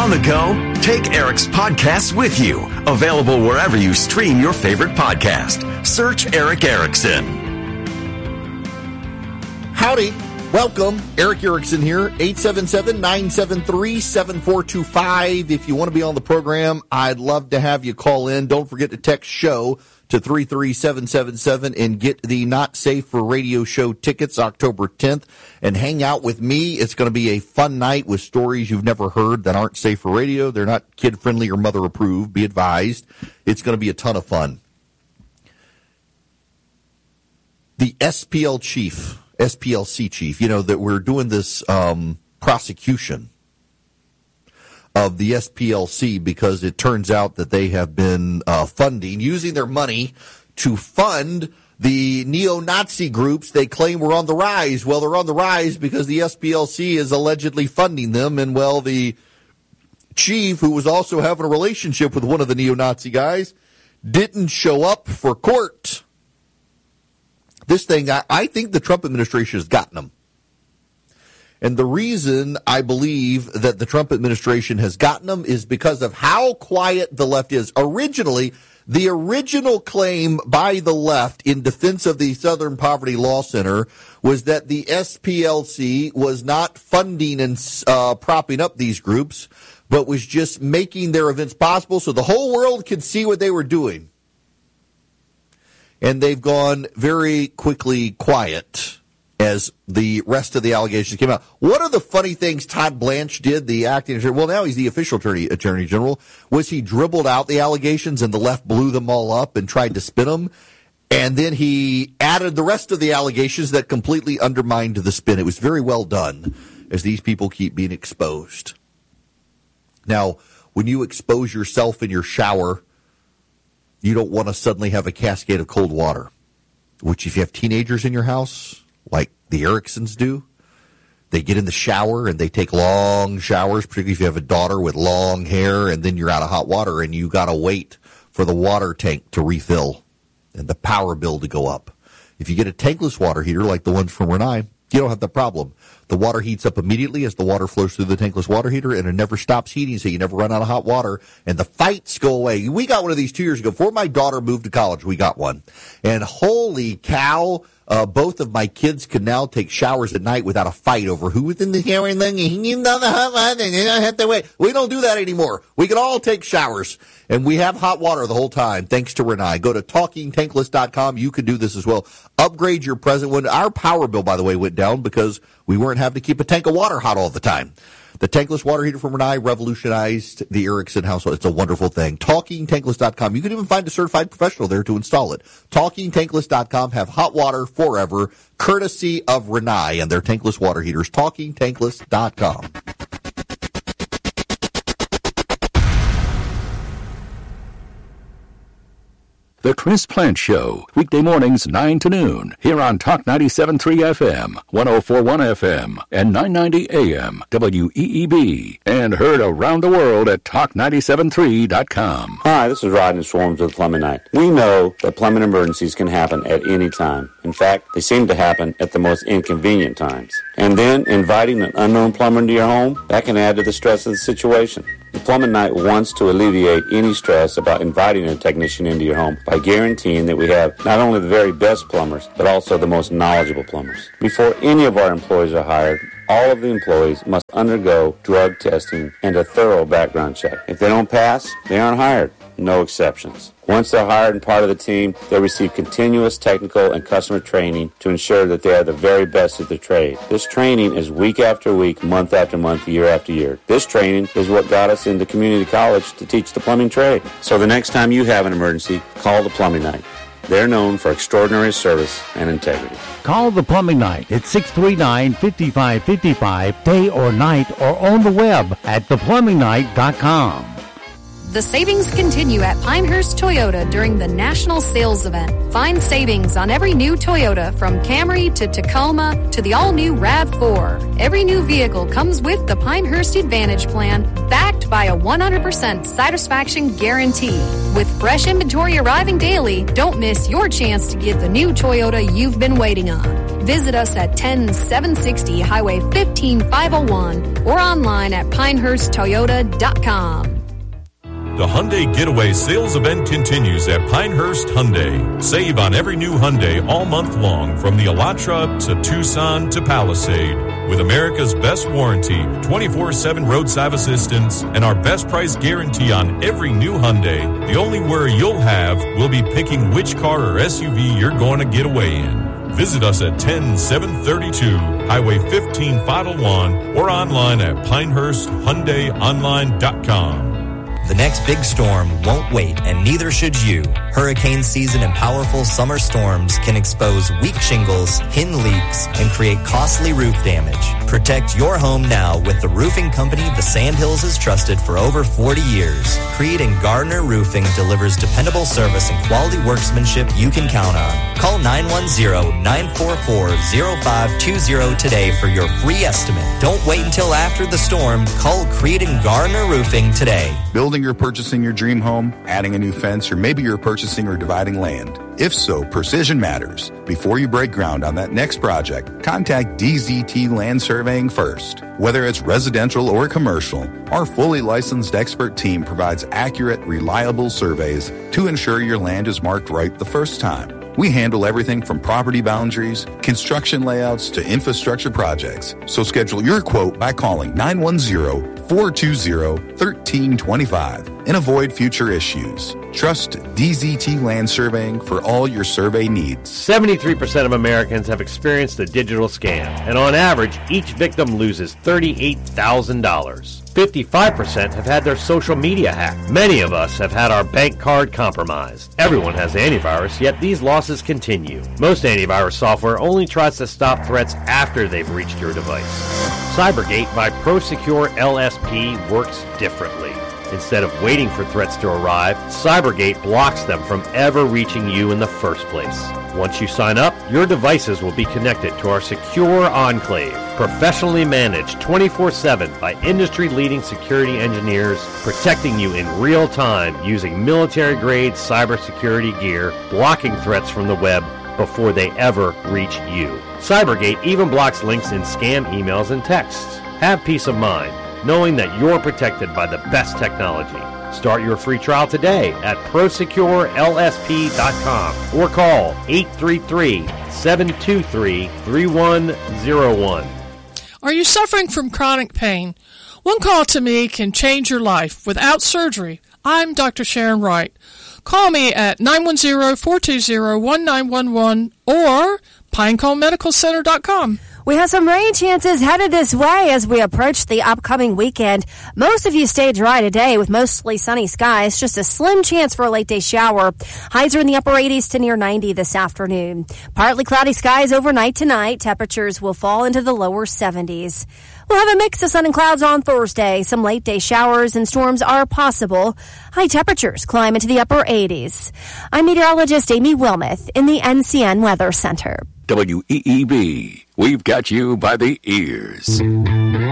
On the go, take Eric's podcasts with you. Available wherever you stream your favorite podcast. Search Eric Erickson. Howdy. Welcome. Eric Erickson here. 877-973-7425. If you want to be on the program, I'd love to have you call in. Don't forget to text SHOW to 33777 and get the Not Safe for Radio show tickets October 10th and hang out with me. It's going to be a fun night with stories you've never heard that aren't safe for radio. They're not kid-friendly or mother-approved. Be advised. It's going to be a ton of fun. The SPLC chief, you know, that we're doing this prosecution of the SPLC because it turns out that they have been using their money to fund the neo-Nazi groups they claim were on the rise. Well, they're on the rise because the SPLC is allegedly funding them, and, well, the chief, who was also having a relationship with one of the neo-Nazi guys, didn't show up for court. This thing, I think the Trump administration has gotten them. And the reason I believe that the Trump administration has gotten them is because of how quiet the left is. Originally, the original claim by the left in defense of the Southern Poverty Law Center was that the SPLC was not funding and propping up these groups, but was just making their events possible so the whole world could see what they were doing. And they've gone very quickly quiet as the rest of the allegations came out. One of the funny things Todd Blanche did, the acting attorney, well, now he's the official attorney general, was he dribbled out the allegations and the left blew them all up and tried to spin them. And then he added the rest of the allegations that completely undermined the spin. It was very well done as these people keep being exposed. Now, when you expose yourself in your shower, you don't want to suddenly have a cascade of cold water, which if you have teenagers in your house, like the Ericksons do, they get in the shower and they take long showers, particularly if you have a daughter with long hair, and then you're out of hot water and you got to wait for the water tank to refill and the power bill to go up. If you get a tankless water heater like the ones from Rinnai, you don't have the problem. The water heats up immediately as the water flows through the tankless water heater, and it never stops heating, so you never run out of hot water, and the fights go away. We got one of these 2 years ago. Before my daughter moved to college, we got one. And holy cow, both of my kids can now take showers at night without a fight over who was in the shower and then he down the hot water and I have to wait. We don't do that anymore. We can all take showers, and we have hot water the whole time, thanks to Rinnai. Go to TalkingTankless.com. You can do this as well. Upgrade your present one. Our power bill, by the way, went down because we weren't having to keep a tank of water hot all the time. The tankless water heater from Rinnai revolutionized the Erickson household. It's a wonderful thing. TalkingTankless.com. You can even find a certified professional there to install it. TalkingTankless.com. Have hot water forever, courtesy of Rinnai and their tankless water heaters. TalkingTankless.com. The Chris Plant Show, weekday mornings 9 to noon, here on Talk 97.3 FM, 104.1 FM, and 990 AM, WEEB, and heard around the world at Talk973.com. Hi, this is Rodney Swarms with Plumbing Night. We know that plumbing emergencies can happen at any time. In fact, they seem to happen at the most inconvenient times. And then, inviting an unknown plumber into your home, that can add to the stress of the situation. The Plumbing Night wants to alleviate any stress about inviting a technician into your home by guaranteeing that we have not only the very best plumbers, but also the most knowledgeable plumbers. Before any of our employees are hired, all of the employees must undergo drug testing and a thorough background check. If they don't pass, they aren't hired. No exceptions. Once they're hired and part of the team, they receive continuous technical and customer training to ensure that they are the very best at their trade. This training is week after week, month after month, year after year. This training is what got us into community college to teach the plumbing trade. So the next time you have an emergency, call the Plumbing Night. They're known for extraordinary service and integrity. Call the Plumbing Night at 639-5555, day or night, or on the web at theplumbingnight.com. The savings continue at Pinehurst Toyota during the National Sales Event. Find savings on every new Toyota, from Camry to Tacoma to the all-new RAV4. Every new vehicle comes with the Pinehurst Advantage Plan, backed by a 100% satisfaction guarantee. With fresh inventory arriving daily, don't miss your chance to get the new Toyota you've been waiting on. Visit us at 10760 Highway 15501 or online at pinehursttoyota.com. The Hyundai Getaway sales event continues at Pinehurst Hyundai. Save on every new Hyundai all month long, from the Elantra to Tucson to Palisade. With America's best warranty, 24/7 roadside assistance, and our best price guarantee on every new Hyundai, the only worry you'll have will be picking which car or SUV you're going to get away in. Visit us at 10732 Highway 15501 or online at PinehurstHyundaiOnline.com. The next big storm won't wait, and neither should you. Hurricane season and powerful summer storms can expose weak shingles, hin leaks, and create costly roof damage. Protect your home now with the roofing company the Sandhills has trusted for over 40 years. Creed and Gardner Roofing delivers dependable service and quality workmanship you can count on. Call 910-944-0520 today for your free estimate. Don't wait until after the storm. Call Creed and Gardner Roofing today. Building or purchasing your dream home, adding a new fence, or maybe you're purchasing or dividing land. If so, precision matters. Before you break ground on that next project, contact DZT Land Surveying first. Whether it's residential or commercial, our fully licensed expert team provides accurate, reliable surveys to ensure your land is marked right the first time. We handle everything from property boundaries, construction layouts, to infrastructure projects. So schedule your quote by calling 910-420-1325 and avoid future issues. Trust DZT Land Surveying for all your survey needs. 73% of Americans have experienced a digital scam, and on average, each victim loses $38,000. 55% have had their social media hacked. Many of us have had our bank card compromised. Everyone has antivirus, yet these losses continue. Most antivirus software only tries to stop threats after they've reached your device. Cybergate by ProSecure LSP works differently. Instead of waiting for threats to arrive, Cybergate blocks them from ever reaching you in the first place. Once you sign up, your devices will be connected to our secure enclave, professionally managed 24/7 by industry-leading security engineers, protecting you in real time using military-grade cybersecurity gear, blocking threats from the web before they ever reach you. Cybergate even blocks links in scam emails and texts. Have peace of mind, knowing that you're protected by the best technology. Start your free trial today at ProSecureLSP.com or call 833-723-3101. Are you suffering from chronic pain? One call to me can change your life without surgery. I'm Dr. Sharon Wright. Call me at 910-420-1911 or PineConeMedicalCenter.com. We have some rain chances headed this way as we approach the upcoming weekend. Most of you stay dry today with mostly sunny skies. Just a slim chance for a late day shower. Highs are in the upper 80s to near 90 this afternoon. Partly cloudy skies overnight tonight. Temperatures will fall into the lower 70s. We'll have a mix of sun and clouds on Thursday. Some late day showers and storms are possible. High temperatures climb into the upper 80s. I'm meteorologist Amy Wilmoth in the NCN Weather Center. WEEB. We've got you by the ears.